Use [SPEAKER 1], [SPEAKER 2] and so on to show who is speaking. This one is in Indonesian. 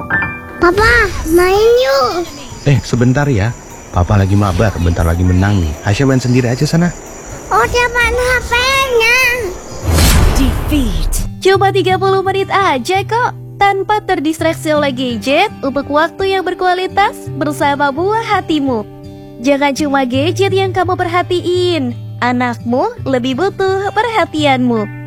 [SPEAKER 1] Papa, main yuk.
[SPEAKER 2] Sebentar ya. Papa lagi mabar, bentar lagi menang nih. Aisyah main sendiri aja sana.
[SPEAKER 1] Oh, dapat HP-nya.
[SPEAKER 3] Defeat. Cuma 30 menit aja kok, tanpa terdistraksi oleh gadget untuk waktu yang berkualitas bersama buah hatimu. Jangan cuma gadget yang kamu perhatiin, anakmu lebih butuh perhatianmu.